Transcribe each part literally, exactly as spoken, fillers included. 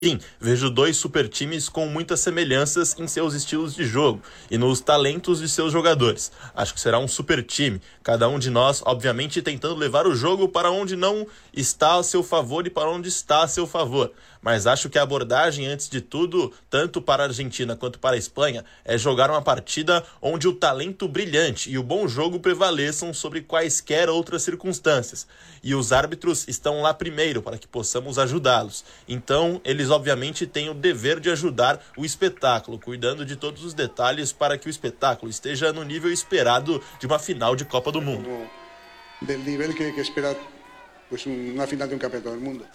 Sim, vejo dois super times com muitas semelhanças em seus estilos de jogo e nos talentos de seus jogadores. Acho que será um super time, cada um de nós, obviamente, tentando levar o jogo para onde não está a seu favor e para onde está a seu favor. Mas acho que a abordagem, antes de tudo, tanto para a Argentina quanto para a Espanha, é jogar uma partida onde o talento brilhante e o bom jogo prevaleçam sobre quaisquer outras circunstâncias. E os árbitros estão lá primeiro para que possamos ajudá-los. Então, eles obviamente têm o dever de ajudar o espetáculo, cuidando de todos os detalhes para que o espetáculo esteja no nível esperado de uma final de Copa do Mundo. Del nível que, que espera pues, uma final de um campeonato do mundo.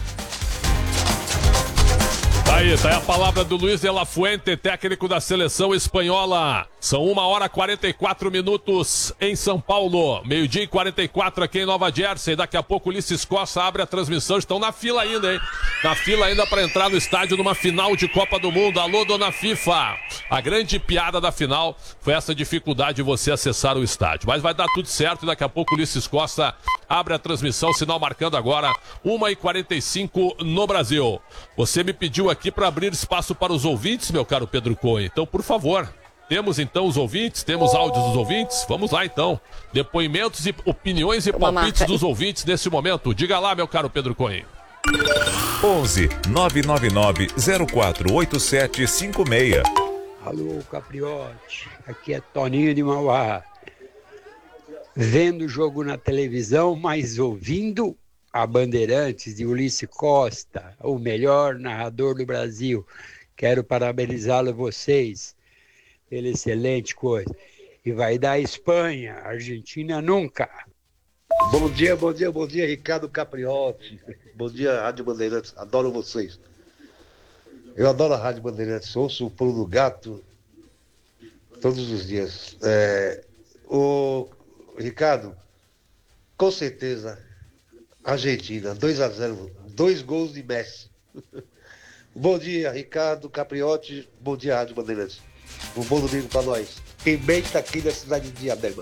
Tá aí, tá aí a palavra do Luiz de la Fuente, técnico da seleção espanhola. São uma hora e quarenta e quatro minutos em São Paulo. Meio-dia e quarenta e quatro aqui em Nova Jersey. Daqui a pouco o Ulisses Costa abre a transmissão. Estão na fila ainda, hein? Na fila ainda para entrar no estádio numa final de Copa do Mundo. Alô, dona FIFA. A grande piada da final foi essa dificuldade de você acessar o estádio. Mas vai dar tudo certo e daqui a pouco o Ulisses Costa abre a transmissão. Sinal marcando agora uma e quarenta e cinco no Brasil. Você me pediu aqui para abrir espaço para os ouvintes, meu caro Pedro Cohen. Então, por favor, temos então os ouvintes, temos áudios dos ouvintes. Vamos lá então. Depoimentos e opiniões e palpites dos ouvintes nesse momento. Diga lá, meu caro Pedro Cohen. onze nove nove nove zero quatro oito sete cinco seis. Alô, Capriote. Aqui é Toninho de Mauá. Vendo o jogo na televisão, mas ouvindo a Bandeirantes de Ulisses Costa, o melhor narrador do Brasil. Quero parabenizá-lo vocês pela excelente coisa. E vai dar Espanha, Argentina nunca. Bom dia, bom dia, bom dia, Ricardo Capriotti. Bom dia, Rádio Bandeirantes. Adoro vocês. Eu adoro a Rádio Bandeirantes. Ouço o Pulo do Gato todos os dias. É, o Ricardo, com certeza, Argentina, dois a zero, dois gols de Messi. Bom dia, Ricardo Capriotti, bom dia, Rádio Bandeirantes. Um bom domingo para nós. Pimenta aqui da cidade de Diadema.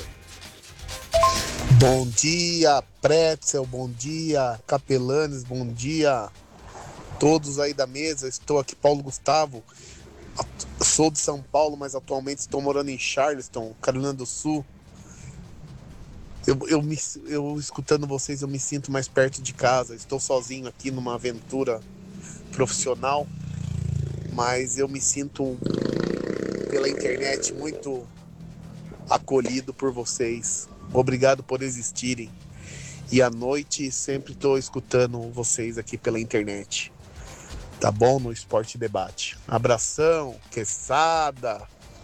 Bom dia, Pretzel, bom dia, Capelanes, bom dia, todos aí da mesa. Estou aqui, Paulo Gustavo, sou de São Paulo, mas atualmente estou morando em Charleston, Carolina do Sul. Eu, eu, me, eu escutando vocês, eu me sinto mais perto de casa. Estou sozinho aqui numa aventura profissional, mas eu me sinto pela internet muito acolhido por vocês. Obrigado por existirem. E à noite sempre estou escutando vocês aqui pela internet. Tá bom? No Esporte Debate. Abração, Quesada,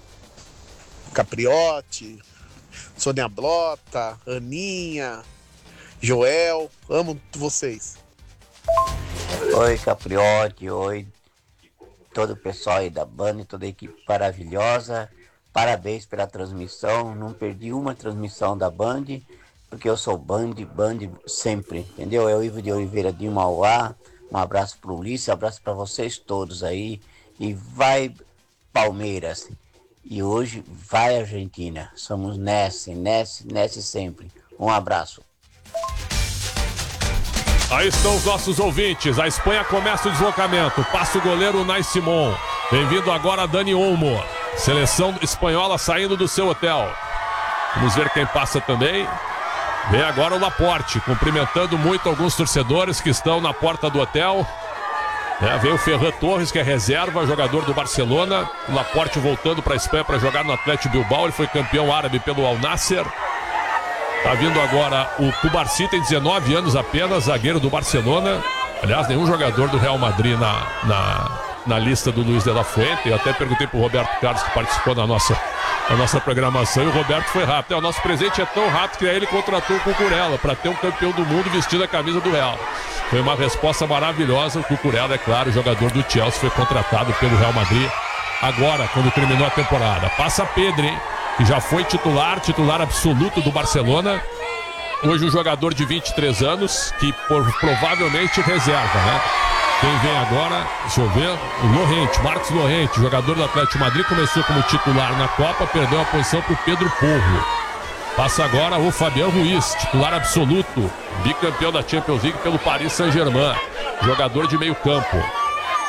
Capriotti, Sônia Blota, Aninha, Joel, amo vocês. Oi, Capriotti, oi, todo o pessoal aí da banda e toda a equipe maravilhosa. Parabéns pela transmissão, não perdi uma transmissão da Band, porque eu sou Band, Band sempre, entendeu? Eu, Ivo de Oliveira de Mauá, um abraço pro Ulisses, um abraço para vocês todos aí, e vai Palmeiras. E hoje vai Argentina. Somos Nessi, Nessi, Nessi sempre. Um abraço. Aí estão os nossos ouvintes. A Espanha começa o deslocamento. Passa o goleiro Unai Simón. Bem-vindo agora Dani Olmo. Seleção espanhola saindo do seu hotel. Vamos ver quem passa também. Vem agora o Laporte, cumprimentando muito alguns torcedores que estão na porta do hotel. É, vem o Ferran Torres, que é reserva, jogador do Barcelona. O Laporte voltando para a Espanha para jogar no Atlético Bilbao. Ele foi campeão árabe pelo Al Nassr. Tá vindo agora o Cubarsí, tem dezenove anos apenas, zagueiro do Barcelona. Aliás, nenhum jogador do Real Madrid na, na, na lista do Luiz de la Fuente. Eu até perguntei pro Roberto Carlos, que participou da nossa, da nossa programação, e o Roberto foi rápido. É, o nosso presente é tão rápido que aí ele contratou o Cucurella para ter um campeão do mundo vestido a camisa do Real. Foi uma resposta maravilhosa. O Cucurella, é claro, jogador do Chelsea, foi contratado pelo Real Madrid agora, quando terminou a temporada. Passa Pedro, hein? Que já foi titular, titular absoluto do Barcelona. Hoje um jogador de vinte e três anos, que por, provavelmente reserva, né? Quem vem agora, deixa eu ver, o Llorente, Marcos Llorente, jogador do Atlético de Madrid, começou como titular na Copa, perdeu a posição para o Pedro Porro. Passa agora o Fabián Ruiz, titular absoluto, bicampeão da Champions League pelo Paris Saint-Germain, jogador de meio campo.